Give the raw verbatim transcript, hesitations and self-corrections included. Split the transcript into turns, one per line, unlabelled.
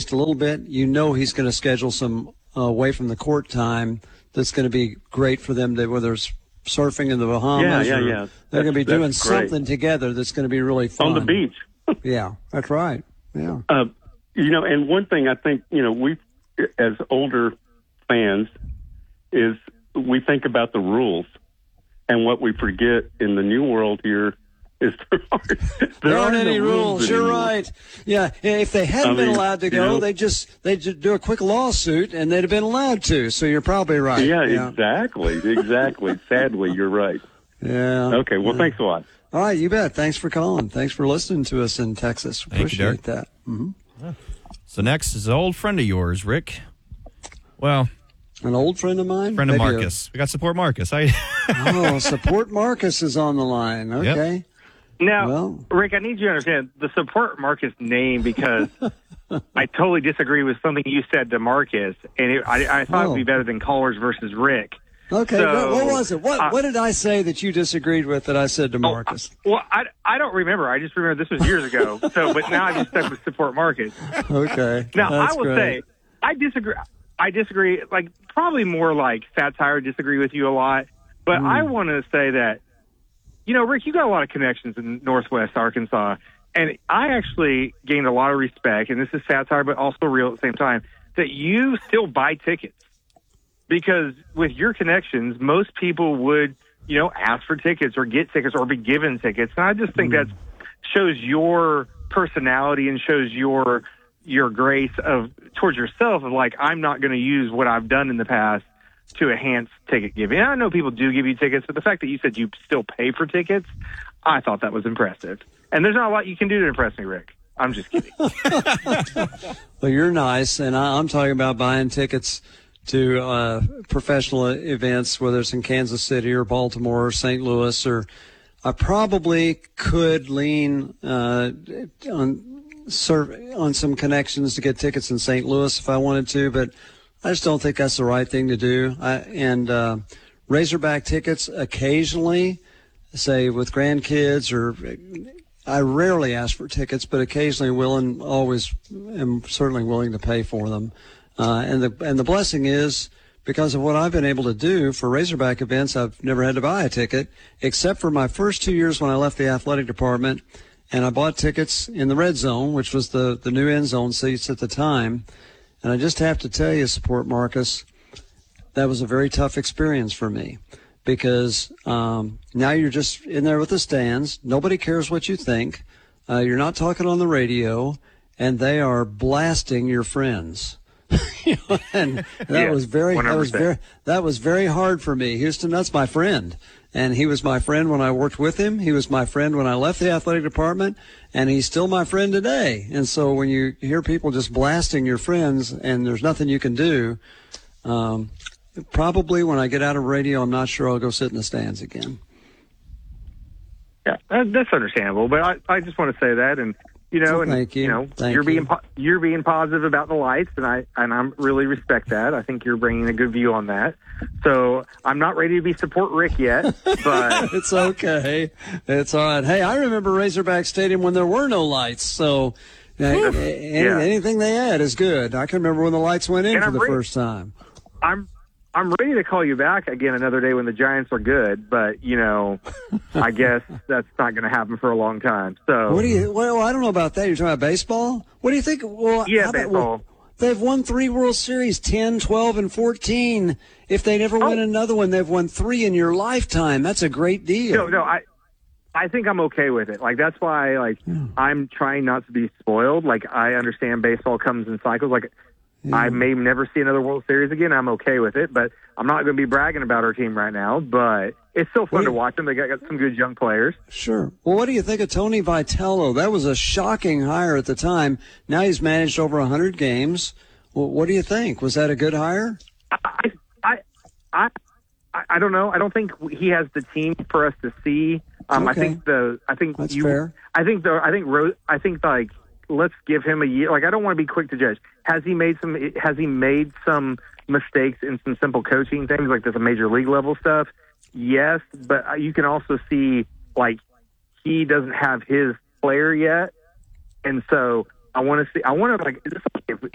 least a little bit. You know he's going to schedule some uh, away from the court time that's going to be great for them, to, whether it's surfing in the Bahamas.
Yeah, yeah,
or
yeah.
They're going to be
That's-
doing
that's great.
something together that's going to be really fun.
On the beach.
Yeah, that's right. Yeah.
Uh, you know, and one thing I think, you know, we, as older fans, is we think about the rules. And what we forget in the new world here is there aren't, there
There aren't
no
any rules. You're
anymore.
right. Yeah, if they hadn't
I
been
mean,
allowed to
you
go,
know-
they just they just do a quick lawsuit, and they'd have been allowed to. So you're probably right.
Yeah,
yeah.
exactly. Exactly. Sadly, you're right.
Yeah.
Okay, well,
yeah.
thanks a lot.
All right, you bet. Thanks for calling. Thanks for listening to us in Texas.
Thank you,
Appreciate
Derek.
that. Mm-hmm.
So next is an old friend of yours, Rick. Well,
an old friend of mine?
Friend of
Maybe
Marcus. A... We got support Marcus. I...
oh, support Marcus is on the line. Okay.
Yep.
Now,
well.
Rick, I need you to understand the support Marcus name because I totally disagree with something you said to Marcus, and it, I, I thought
oh.
it would be better than callers versus Rick.
Okay,
so,
what, what was it? What
uh,
what did I say that you disagreed with that I said to Marcus?
Oh, well, I, I don't remember. I just remember this was years ago. So, but now I just stuck with support Marcus.
Okay.
Now,
That's
I will
great.
say, I disagree. I disagree, like, probably more like satire, disagree with you a lot. But
Mm.
I want to say that, you know, Rick, you got a lot of connections in Northwest Arkansas. And I actually gained a lot of respect, and this is satire, but also real at the same time, that you still buy tickets. Because with your connections, most people would, you know, ask for tickets or get tickets or be given tickets. And I just think
Mm.
that shows your personality and shows your your grace of towards yourself of like, I'm not going to use what I've done in the past to enhance ticket giving. And I know people do give you tickets, but the fact that you said you still pay for tickets, I thought that was impressive. And there's not a lot you can do to impress me, Rick. I'm just kidding.
Well, you're nice, and I, I'm talking about buying tickets to uh, professional events, whether it's in Kansas City or Baltimore or Saint Louis, or I probably could lean uh, on serve, on some connections to get tickets in Saint Louis if I wanted to, but I just don't think that's the right thing to do. I, and uh, Razorback tickets occasionally, say with grandkids, or I rarely ask for tickets, but occasionally will and always am certainly willing to pay for them. Uh, and the and the blessing is, because of what I've been able to do for Razorback events, I've never had to buy a ticket, except for my first two years when I left the athletic department, and I bought tickets in the red zone, which was the, the new end zone seats at the time. And I just have to tell you, support Marcus, that was a very tough experience for me, because um, now you're just in there with the stands. Nobody cares what you think. Uh, you're not talking on the radio, and they are blasting your friends. You know, and that
Yeah,
was very
one hundred percent.
that was very that was very hard for me. Houston, that's my friend, and he was my friend when I worked with him. He was my friend when I left the athletic department, and he's still my friend today. And so when you hear people just blasting your friends and there's nothing you can do, um, probably when I get out of radio, I'm not sure I'll go sit in the stands again.
Yeah, that- that's understandable. But I, I just want to say that, and you know, and
Thank you.
know,
Thank
you're being
you.
po- you're being positive about the lights, and I and I really respect that. I think you're bringing a good view on that. So I'm not ready to be support Rick yet, but
It's okay. It's all right. Hey, I remember Razorback Stadium when there were no lights, so uh, any,
Yeah.
anything they add is good. I can remember when the lights went in
And
for
I'm
the
ready-
first time.
I'm I'm ready to call you back again another day when the Giants are good. But you know, I guess that's not going to happen for a long time. So
What do you? Well, I don't know about that. You're talking about baseball. What do you think? Well,
Yeah,
how about-
baseball.
well, they've won three World Series, ten, twelve, and fourteen. If they never win
Oh.
another one, they've won three in your lifetime. That's a great deal.
No, no, I, I think I'm okay with it. Like that's why, like I'm trying not to be spoiled. Like I understand baseball comes in cycles. Like I may never see another World Series again. I'm okay with it, but I'm not going to be bragging about our team right now. But it's still fun
Wait.
to watch them. They got, got some good young players.
Sure. Well, what do you think of Tony Vitello? That was a shocking hire at the time. Now he's managed over one hundred games. Well, what do you think? Was that a good hire?
I, I, I, I, I don't know. I don't think he has the team for us to see. Um,
Okay.
I think the. I think
That's
you.
fair.
I think the. I think Ro- I think like. Let's give him a year. Like I don't want to be quick to judge. Has he made some? Has he made some mistakes in some simple coaching things like this, major league level stuff? Yes, but you can also see like he doesn't have his player yet, and so I want to see. I want to like. Is this,